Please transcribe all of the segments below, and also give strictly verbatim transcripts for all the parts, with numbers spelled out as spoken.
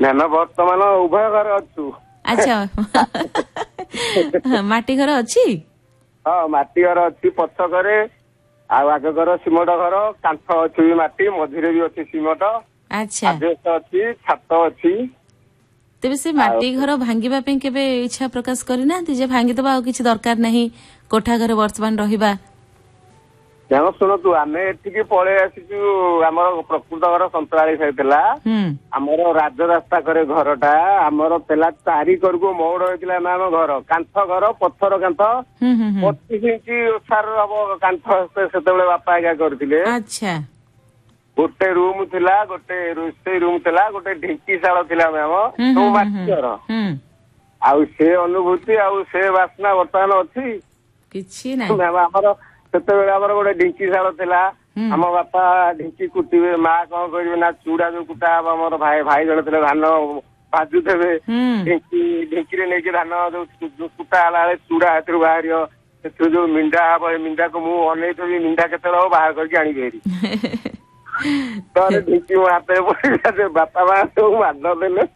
Ma'am ବର୍ତ୍ତମାନ ଉଭୟ ଘରେ ଅଛୁ। ଆଚ୍ଛା ମାଟି ଘର ଅଛି? ହଁ ମାଟି ଘର ଅଛି ପଛ ଘରେ, ଆଉ ଆଗ ଘର ସିମଟ ଘର, କାନ୍ଥ ଅଛି ବି ମାଟି, ମଝିରେ ବି ଅଛି ସିମଟ। ଆଚ୍ଛା ଆଜବେଷ୍ଟ ଅଛି, ଛାତ ଅଛି। ତେବେ ସେ ମାଟି ଘର ଭାଙ୍ଗିବା ପାଇଁ କେବେ ଇଚ୍ଛା ପ୍ରକାଶ କରିନାହାନ୍ତି ଯେ ଭାଙ୍ଗିଦବା ଆଉ କିଛି ଦରକାର ନାହିଁ, କୋଠା ଘରେ ବର୍ତ୍ତମାନ ରହିବା? ମ୍ୟାମ ଶୁଣନ୍ତୁ, ଆମେ ଏଠିକି ପଳେଇ ଆସିଛୁ, ଆମର ପ୍ରକୃତ ଘର ସନ୍ତରାଳି ହେଇଥିଲା, ଆମର ରାଜରାସ୍ତା କରେ ଘରଟା, ଆମର ଥିଲା ଚାରି କରକୁ ମଉଡ ହେଇଥିଲା ମ୍ୟାମ ଘର, କାନ୍ଥ ଘର, ପଥର କାନ୍ଥ, ପଚିଶ ଇଞ୍ଚ ଓସାର ହବ କାନ୍ଥ ସେତେବେଳେ ବାପା ଆଜ୍ଞା କରିଥିଲେ। ଆଚ୍ଛା ଗୋଟେ ରୁମ ଥିଲା, ଗୋଟେ ରୋଷେଇ ରୁମ ଥିଲା, ଗୋଟେ ଢିଙ୍କିଶାଳ ଥିଲା ମ୍ୟାମ, ସବୁ ମାଟି ଘର। ଆଉ ସେ ଅନୁଭୂତି ଆଉ ସେ ବାସ୍ନା ବର୍ତ୍ତମାନ ଅଛି କିଛି ନାହିଁ ମ୍ୟାମ। ଆମର ସେତେବେଳେ ଆମର ଗୋଟେ ଢିଙ୍କିଶାଳ ଥିଲା, ଆମ ବାପା ଢିଙ୍କି କୁଟିବେ, ମା କଣ କରିବେ ନା ଚୁଡା ଯୋଉ କୁଟା ହବ, ଆମର ଭାଇ ଭାଇ ଜଣେ ଥିଲେ ଧାନ ଭାଜୁଥିବେ, ଢିଙ୍କି ଢିଙ୍କିରେ ନେଇକି ଧାନ ଯୋଉ କୁଟା ହେଲା ବେଳେ ଚୁଡା ହାତରୁ ବାହାରିବ, ସେଥିରୁ ଯୋଉ ମିଣ୍ଡା ହବ, ଏ ମିଣ୍ଡାକୁ ମୁଁ ଅନେଇଥିବି ମିଣ୍ଡା କେତେବେଳେ ହବ ବାହାର କରିକି ଆଣିବି ହେରି। ଥରେ ଢିଙ୍କି ମୋ ହାତରେ ପଡିଲା, ବାପା ମା ସବୁ ମାଡ଼ ଦେଲେ।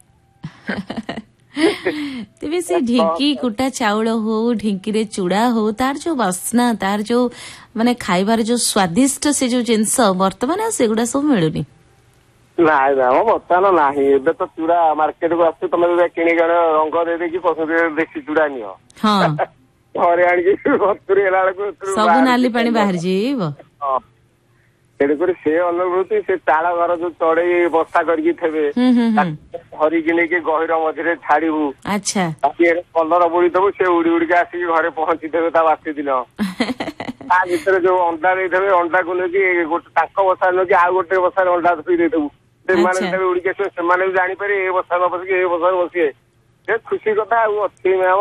ତେବେ ସେ ଢିଙ୍କି କୁଟା ଚାଉଳ ହଉ, ଢିଙ୍କିରେ ଚୁଡା ହଉ, ତାର ଯୋଉ ବାସ୍ନା, ତାର ଯୋଉ ମାନେ ଖାଇବାର ଯୋଉ ସ୍ଵାଦିଷ୍ଟ ସେ ଯୋଉ ଜିନିଷ, ବର୍ତ୍ତମାନ ଆଉ ସେଗୁଡା ସବୁ ମିଳୁନି। ନାଇଁ ମ୍ୟାମ ବର୍ତ୍ତମାନ ନାହିଁ। ଏବେ ତ ଚୁଡା ମାର୍କେଟକୁ ଆସୁଛି, ତମେ ଯଦି କିଣିକି ଆଣ ରଙ୍ଗ ଦେଇଦେଇକି ପଶୁ ଦେଶୀ ଚୁଡା ନିଅ, ଘରେ ଆଣିକି ବତୁରି ହେଲା ବେଳକୁ ସବୁ ନାଲି ପାଣି ବାହାରି ଯିବ। ତେଣୁକରି ସେ ଅନୁଭୂତି, ସେ ଚାଳ ଘର ଯୋଉ ଚଢେଇ ବସା କରିକି ଥିବେ, ଧରିକି ନେଇକି ଗହିର ମଝିରେ ଛାଡିବୁ, ଆଚ୍ଛା କଲର ବୁଳିଥିବୁ, ସେ ଉଡି ଉଡିକି ଆସିକି ଘରେ ପହଞ୍ଚିଥିବେ ତା ବାସି ଦିନ। ତା ଭିତରେ ଯୋଉ ଅଣ୍ଡା ଦେଇଥିବେ, ଅଣ୍ଡାକୁ ନେଇକି ଗୋଟେ ତାଙ୍କ ବସାରେ ନେଇକି ଆଉ ଗୋଟେ ବସାରେ ଅଣ୍ଡା ଧୋଇ ଦେଇଥିବୁ, ସେମାନେ ଯେତେବେଳେ ଉଡିକି ଆସିବେ ସେମାନେ ବି ଜାଣିପାରିବେ ଏ ବସା ନ ବସିକି ଏ ବସାରେ ବସିବେ। ସେ ଖୁସି କଥା ଆଉ ଅଛି ମ୍ୟାମ।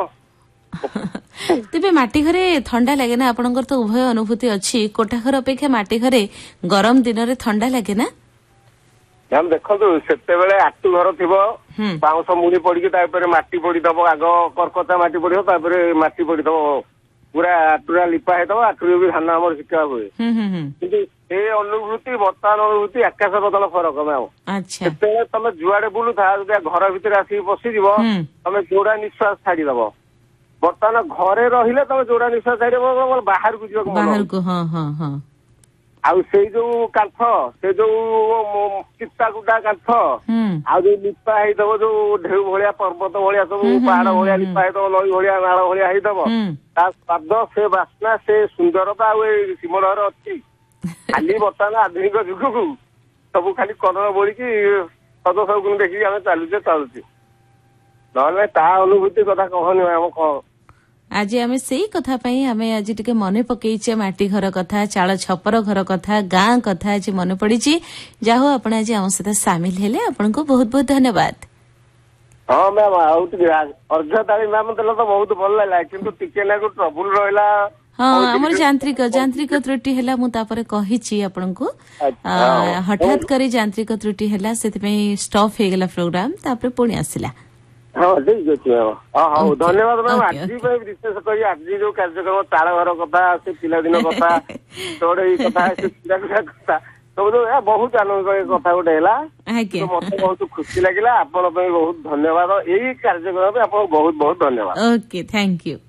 ତେବେ ମାଟି ଘରେ ଥଣ୍ଡା ଲାଗେ ନା? ଆପଣଙ୍କର ତ ଉଭୟ ଅନୁଭୂତି ଅଛି, କୋଠା ଘର ଅପେକ୍ଷା ମାଟି ଘରେ ଗରମ ଦିନରେ ଥଣ୍ଡା ଲାଗେ ନା? ମ୍ୟାମ ଦେଖନ୍ତୁ, ସେତେବେଳେ ଆଟୁ ଘର ଥିବ, ବାଉଁଶ ମୁଢି ପଡିକି ତା ଉପରେ ମାଟି ପଡିଥିବ, ଆଗ କର୍କତା ମାଟି ପଡିବ, ତାପରେ ମାଟି ପଡିଥିବ, ପୁରା ଆଟୁରା ଲିପା ହେଇଥିବ, ଆଟୁରେ ବି ଧାନ ଆମର ଶିକ୍ଷା ହୁଏ। କିନ୍ତୁ ସେ ଅନୁଭୂତି ବର୍ତ୍ତମାନ ଅନୁଭୂତି ଆକାଶ ବଦଳ ଫରକ ମ୍ୟାମ। ସେତେବେଳେ ତମେ ଯୁଆଡେ ବୁଲୁଥା, ଯଦି ଘର ଭିତରେ ଆସିକି ପଶିଯିବ, ତମେ ଯୋଡା ନିଶ୍ୱାସ ଛାଡିଦବ। ବର୍ତ୍ତମାନ ଘରେ ରହିଲେ ତମେ ଯୋଡା ନିଶ୍ୱାସ ଛାଡିଦବ, ବାହାରକୁ ଯିବାକୁ ମନ ହଉଛି। ଆଉ ସେଇ ଯୋଉ କାନ୍ଥ, ସେ ଯୋଉ ଚିତା କୁଟା କାନ୍ଥ, ଆଉ ଯୋଉ ଲିପା ହେଇଥିବ, ଯୋଉ ଢେଉ ଭଳିଆ ପର୍ବତ ଭଳିଆ ସବୁ ପାହାଡ ଭଳିଆ ଲିପା ହେଇଥିବ, ନଈ ଭଳିଆ ନାଳ ଭଳିଆ ହେଇଥିବ, ତା ସ୍ୱାଦ, ସେ ବାସ୍ନା, ସେ ସୁନ୍ଦରତା ଆଉ ଏଇ ସିମଡରେ ଅଛି। ଖାଲି ବର୍ତ୍ତମାନ ଆଧୁନିକ ଯୁଗକୁ ସବୁ ଖାଲି କଲର ବୋଳିକି ସଦ ସବୁକୁ ଦେଖିକି ଆମେ ଚାଲୁଛେ ଚାଲୁଛେ, ନହେଲେ ତା ଅନୁଭୂତି କଥା କହନି ଆମ କଣ। ଆଜି ଆମେ ସେଇ କଥା ପାଇଁ ଆମେ ଆଜି ଟିକେ ମନେ ପକେଇଛେ ମାଟି ଘର କଥା, ଚାଳ ଛପର ଘର କଥା, ଗାଁ କଥା ଆଜି ମନେ ପଡିଛି। ଯାହା ହଉ ଆପଣ ଆଜି ଆମ ସହିତ ସାମିଲ ହେଲେ, ଆପଣଙ୍କୁ ବହୁତ ବହୁତ ଧନ୍ୟବାଦ। ହଁ ମ୍ୟାମ, ଆଉ ଟିକେ ଅର୍ଘ୍ୟ ତାଳି ମ୍ୟାମ ଦେଲେ ତ ବହୁତ ଭଲ ଲାଗିଲା, କିନ୍ତୁ ଟିକେ ନାକୁ ଟ୍ରବୁଲ ରହିଲା। ହଁ ଆମର ଯାନ୍ତ୍ରିକ ଯାନ୍ତ୍ରିକ ତ୍ରୁଟି ହେଲା, ମୁଁ ତାପରେ କହିଛି ଆପଣଙ୍କୁ। ହଠାତ୍ କରି ଯାନ୍ତ୍ରିକ ତ୍ରୁଟି ହେଲା, ସେଥିପାଇଁ ଷ୍ଟପ୍ ହେଇଗଲା ପ୍ରୋଗ୍ରାମ, ତାପରେ ପୁଣି ଆସିଲା। ହଁ ଠିକ ଅଛି ମ୍ୟାମ, ହଁ ହଉ ଧନ୍ୟବାଦ ମ୍ୟାମ। ଆଜି ପାଇଁ ବିଶେଷ କରି ଆଜି ଯୋଉ କାର୍ଯ୍ୟକ୍ରମ, ଚାଳ ଘର କଥା, ସେ ପିଲାଦିନ କଥା, ଚଢେଇ କଥା, ସେ ପିଲା ପିଲା କଥା, ସବୁ ଯୋଉ ବହୁତ ଆନନ୍ଦ କଥା ଗୋଟେ ହେଲା, ମତେ ବହୁତ ଖୁସି ଲାଗିଲା। ଆପଣ ପାଇଁ ବହୁତ ଧନ୍ୟବାଦ। ଏଇ କାର୍ଯ୍ୟକ୍ରମ ପାଇଁ ଆପଣଙ୍କୁ ବହୁତ ବହୁତ ଧନ୍ୟବାଦ। Okay, thank you.